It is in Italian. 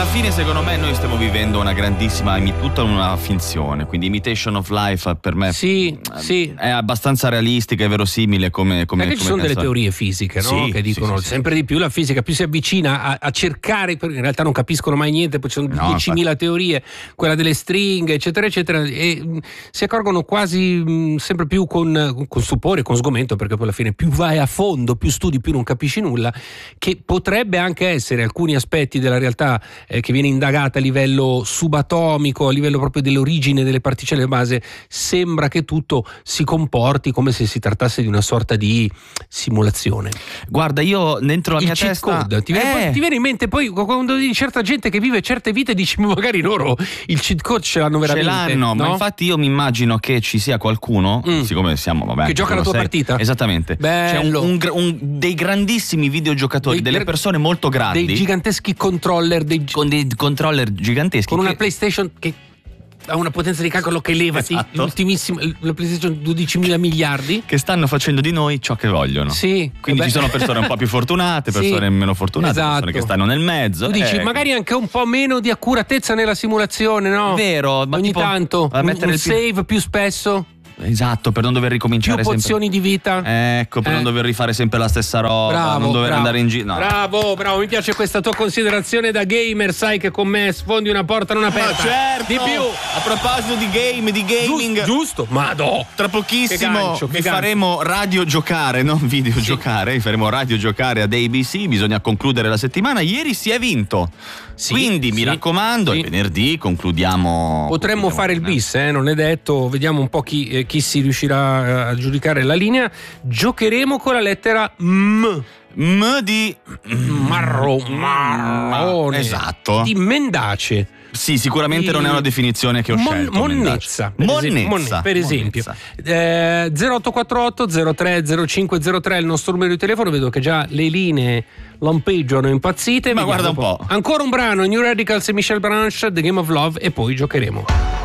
fine secondo me noi stiamo vivendo una grandissima, tutta una finzione, quindi Imitation of Life per me è abbastanza realistica e verosimile come perché ci sono canzone. delle teorie fisiche, no? Sì, che dicono sì. sempre di più la fisica più si avvicina a cercare, perché in realtà non capiscono mai niente, poi ci sono 10.000 teorie, quella delle stringhe eccetera eccetera, e si accorgono quasi sempre più con stupore, con sgomento, perché poi alla fine più vai a fondo, più studi, più non capisci nulla, che potrebbe anche essere alcuni aspetti della realtà che viene indagata a livello subatomico, a livello proprio dell'origine delle particelle base, sembra che tutto si comporti come se si trattasse di una sorta di simulazione. Guarda, io dentro la mia testa ti viene in mente poi quando di certa gente che vive certe vite, dici magari loro il cheat code ce l'hanno veramente. Ce l'hanno, no? ma infatti io mi immagino che ci sia qualcuno, siccome siamo che gioca la tua partita. Esattamente. Bello. C'è dei grandissimi videogiocatori, delle persone molto grandi, dei giganteschi controller, con dei controller giganteschi, con una PlayStation che ha una potenza di calcolo che leva l'ultimissima, la PlayStation 12.000 miliardi, che stanno facendo di noi ciò che vogliono. Sì, quindi ci sono persone un po' più fortunate, persone meno fortunate, persone che stanno nel mezzo. Tu dici magari anche un po' meno di accuratezza nella simulazione, no? Vero, ma ogni tipo, tanto mettere un save più spesso. Esatto, per non dover ricominciare più pozioni sempre. Di vita. Ecco, per non dover rifare sempre la stessa roba, non dover andare in giro. No. Bravo, mi piace questa tua considerazione da gamer, sai che con me sfondi una porta non aperta. Certo. Di più. A proposito di gaming. Giusto. Madò. Tra pochissimo vi faremo radio giocare, non video giocare, vi faremo radio giocare ad ABC, bisogna concludere la settimana. Ieri si è vinto. Quindi mi raccomando, il venerdì concludiamo. Potremmo fare il bis, non è detto, vediamo un po' chi si riuscirà a giudicare la linea. Giocheremo con la lettera M di marrone. Esatto. Di mendace. Sì, sicuramente non è una definizione che ho scelto. Monnezza, per esempio. 0848 030503 è il nostro numero di telefono. Vedo che già le linee lampeggiano impazzite. Ma guarda un po'. Ancora un brano, New Radicals e Michel Branch, The Game of Love, e poi giocheremo.